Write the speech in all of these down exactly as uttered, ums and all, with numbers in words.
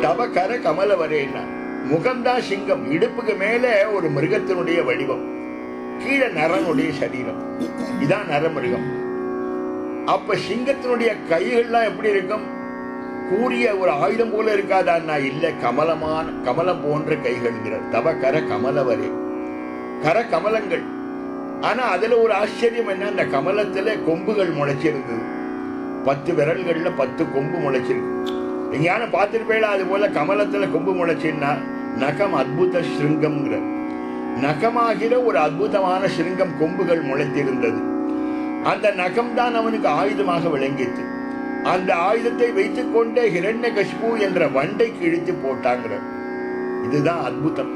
தவ கர கமல வரேன்னா முகம்தான் சிங்கம், இடுப்புக்கு மேல ஒரு மிருகத்தினுடைய வடிவம், கீழே நரனுடைய சரீரம், இதான் நரமிருகம். அப்ப சிங்கத்தினுடைய கைகள்லாம் எப்படி இருக்கும்? கூறிய ஒரு ஆயுதம் போல இருக்காதான்? இல்ல, கமலமான கமலம் போன்ற கைகள்ங்கிற தவ கர கமலவரே, கர கமலங்கள். ஆனா அதுல ஒரு ஆச்சரியம் என்ன, அந்த கமலத்துல கொம்புகள் முளைச்சிருந்தது. பத்து விரல்கள்ல பத்து கொம்பு முளைச்சிருக்கு. எங்கேயான பார்த்திருப்பேளா? அது போல கமலத்துல கொம்பு முளைச்சின்னா நகம் அத்புத ஸ்ருங்கம்ங்கிற, நகமாகிற ஒரு அற்புதமான சிருங்கம் கொம்புகள் முளைத்திருந்தது. அந்த நகம் தான் அவனுக்கு ஆயுதமாக விளங்கிட்டு, அந்த ஆயுதத்தை வைத்துக் கொண்டே ஹிரண்யகசிபு என்ற வண்டை கிழித்து போட்டாங்கிற. இதுதான் அற்புதம்.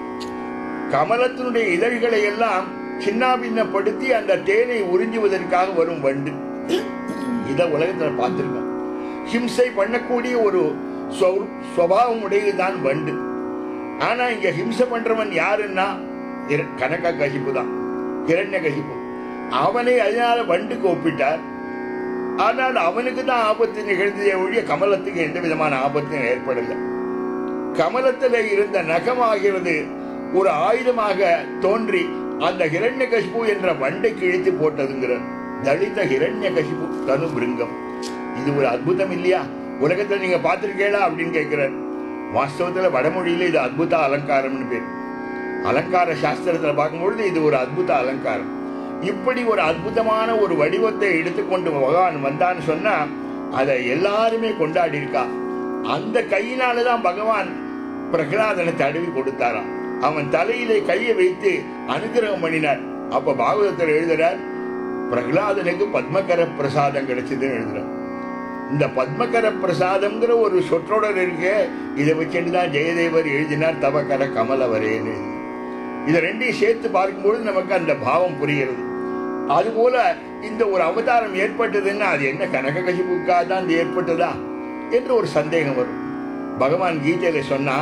கமலத்தினுடைய இதழ்களை எல்லாம் சின்னாபின்னப்படுத்தி அந்த தேனை உறிஞ்சுவதற்காக வரும் வண்டு. இத உலகத்துல பார்த்திருக்கோம். ஹிம்சை பண்ணக்கூடிய ஒரு சுபாவம் உடையதுதான் வண்டு. ஆனா இங்க ஹிம்சை பண்றவன் யாருன்னா கனக கசிப்பு தான், ஹிரண்யகசிபு. அவனை அதனால வண்டுக்கு ஒப்பிட்டார். ஆனால் அவனுக்கு தான் ஆபத்து நிகழ்ந்ததே ஒழிய கமலத்துக்கு எந்த விதமான ஆபத்தும் ஏற்படல. கமலத்தில் இருந்த நகமாகிறது ஒரு ஆயுதமாக தோன்றி அந்த ஹிரண்யகசிபு என்ற வண்டை கிழித்து போட்டதுங்கிற தலித ஹிரண்யகசிபு தனு பிருங்கம். இது ஒரு அற்புதம் இல்லையா? உலகத்துல நீங்க பார்த்திருக்கீங்களா அப்படின்னு கேட்கிறார். வாஸ்தவத்துல வடமொழியில இது அத்புத அலங்காரம்னு பேர். அலங்கார சாஸ்திரத்துல பார்க்கும்பொழுது இது ஒரு அத்புத அலங்காரம். இப்படி ஒரு அற்புதமான ஒரு வடிவத்தை எடுத்துக்கொண்டு பகவான் வந்தான்னு சொன்னா அதை எல்லாருமே கொண்டாடி இருக்கா. அந்த கையினாலதான் பகவான் பிரகலாதனை தடவி கொடுத்தாராம். அவன் தலையிலே கையை வைத்து அனுகிரகம் பண்ணினார். அப்ப பாகவதத்தில் எழுதுறார், பிரகலாதனுக்கு பத்மகர பிரசாதம் கிடைச்சதுன்னு எழுதுறார். இந்த பத்மகர பிரசாதம்ங்கிற ஒரு சொற்றொடர் இருக்கு. இதை வச்சுதான் ஜெயதேவர் எழுதினார் தவக்கர கமலவரேன்னு. இதை ரெண்டையும் சேர்த்து பார்க்கும்போது நமக்கு அந்த பாவம் புரிகிறது. அதுபோல இந்த ஒரு அவதாரம் ஏற்பட்டதுன்னா அது என்ன கனககசிபுக்காக தான் ஏற்பட்டதா என்று ஒரு சந்தேகம் வரும். பகவான் கீதையில சொன்னா,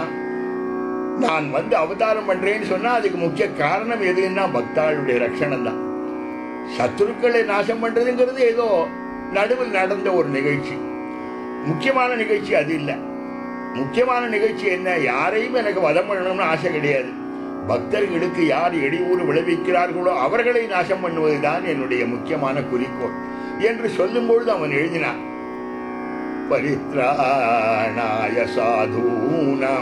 நான் வந்து அவதாரம் பண்றேன்னு சொன்னா அதுக்கு முக்கிய காரணம் எதுன்னா பக்தாளுடைய ரட்சணம் தான். சத்துருக்களை நாசம் பண்றதுங்கிறது ஏதோ நடுவில் நடந்த ஒரு நிகழ்ச்சி, முக்கியமான நிகழ்ச்சி அது இல்லை. முக்கியமான நிகழ்ச்சி என்ன? யாரையும் எனக்கு வதம் பண்ணணும்னு ஆசை கிடையாது. பக்தர்களுக்கு யார் இடையூறு விளைவிக்கிறார்களோ அவர்களை நாசம் பண்ணுவதுதான் என்னுடைய முக்கியமான குறிக்கோள் என்று சொல்லும் பொழுது அவன் எழுதினான், பரித்ராணாய சாதூனாம்